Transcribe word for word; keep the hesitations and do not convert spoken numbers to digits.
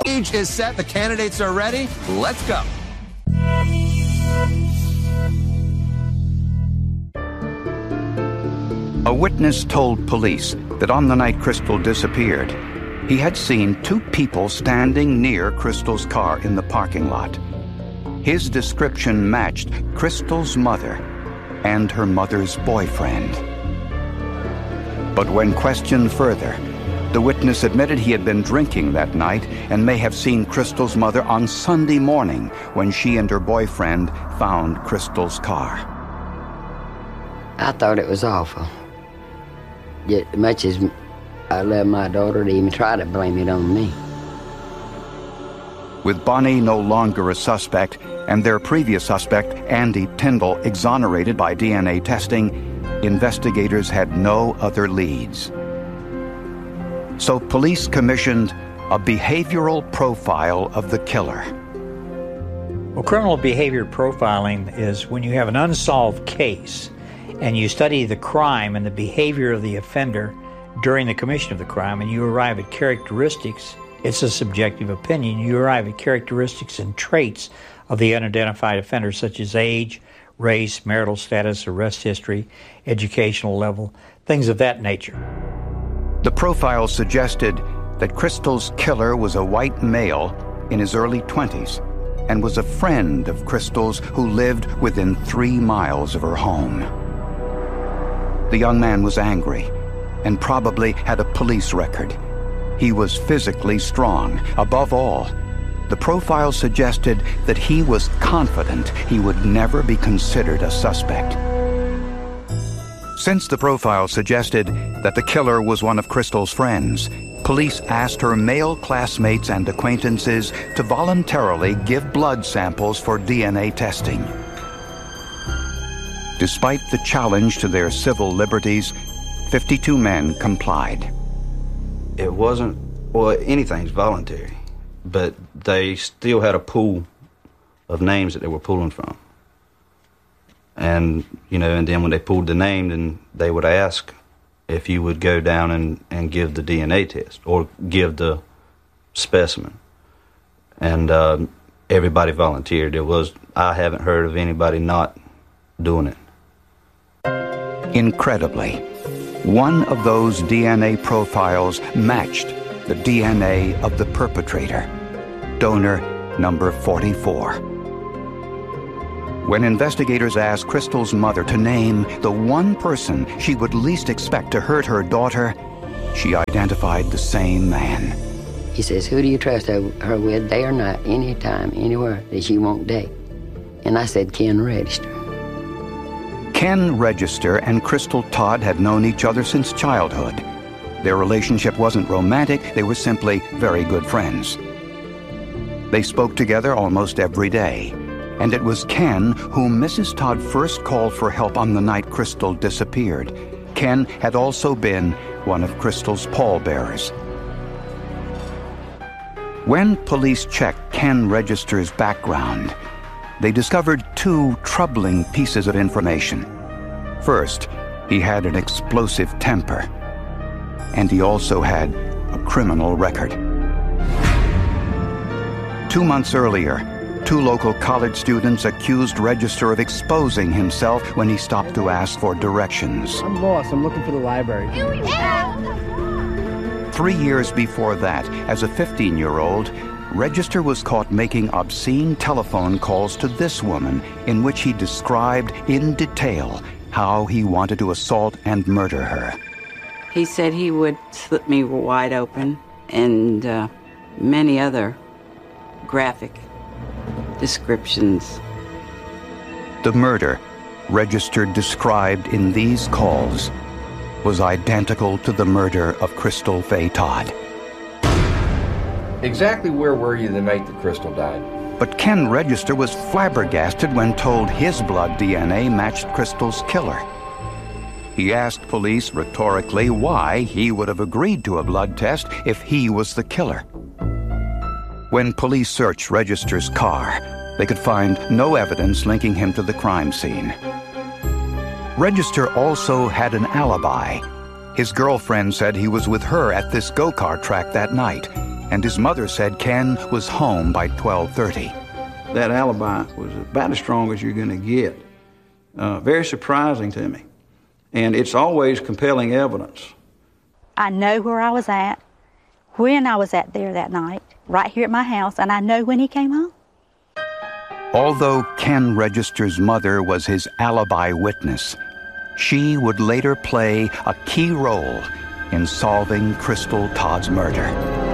Stage is set. The candidates are ready. Let's go. A witness told police that on the night Crystal disappeared, he had seen two people standing near Crystal's car in the parking lot. His description matched Crystal's mother and her mother's boyfriend. But when questioned further, the witness admitted he had been drinking that night and may have seen Crystal's mother on Sunday morning when she and her boyfriend found Crystal's car. I thought it was awful. Just as much as I love my daughter, to even try to blame it on me. With Bonnie no longer a suspect and their previous suspect, Andy Tyndall, exonerated by D N A testing, investigators had no other leads. So police commissioned a behavioral profile of the killer. Well, criminal behavior profiling is when you have an unsolved case and you study the crime and the behavior of the offender during the commission of the crime, and you arrive at characteristics. It's a subjective opinion. You arrive at characteristics and traits of the unidentified offender, such as age, race, marital status, arrest history, educational level, things of that nature. The profile suggested that Crystal's killer was a white male in his early twenties and was a friend of Crystal's who lived within three miles of her home. The young man was angry and probably had a police record. He was physically strong. Above all, the profile suggested that he was confident he would never be considered a suspect. Since the profile suggested that the killer was one of Crystal's friends, police asked her male classmates and acquaintances to voluntarily give blood samples for D N A testing. Despite the challenge to their civil liberties, fifty-two men complied. It wasn't, well, anything's voluntary, but they still had a pool of names that they were pulling from. And, you know, and then when they pulled the name, then they would ask if you would go down and, and give the D N A test or give the specimen. And uh, everybody volunteered. There was, I haven't heard of anybody not doing it. Incredibly, one of those D N A profiles matched the D N A of the perpetrator, donor number forty-four. When investigators asked Crystal's mother to name the one person she would least expect to hurt her daughter, she identified the same man. He says, who do you trust her, her with, day or night, anytime, anywhere that she won't date? And I said, Ken Register. Ken Register and Crystal Todd had known each other since childhood. Their relationship wasn't romantic, they were simply very good friends. They spoke together almost every day, and it was Ken whom Missus Todd first called for help on the night Crystal disappeared. Ken had also been one of Crystal's pallbearers. When police checked Ken Register's background, they discovered two troubling pieces of information. First, he had an explosive temper, and he also had a criminal record. Two months earlier, two local college students accused Register of exposing himself when he stopped to ask for directions. I'm lost. I'm looking for the library. Three years before that, as a fifteen-year-old, Register was caught making obscene telephone calls to this woman in which he described in detail how he wanted to assault and murder her. He said he would slit me wide open, and uh, many other graphic descriptions. The murder Register described in these calls was identical to the murder of Crystal Faye Todd. Exactly where were you the night that Crystal died? But Ken Register was flabbergasted when told his blood D N A matched Crystal's killer. He asked police rhetorically why he would have agreed to a blood test if he was the killer. When police searched Register's car, they could find no evidence linking him to the crime scene. Register also had an alibi. His girlfriend said he was with her at this go-kart track that night, and his mother said Ken was home by twelve thirty. That alibi was about as strong as you're going to get. Uh, very surprising to me. And it's always compelling evidence. I know where I was at, when I was at there that night, right here at my house, and I know when he came home. Although Ken Register's mother was his alibi witness, she would later play a key role in solving Crystal Todd's murder.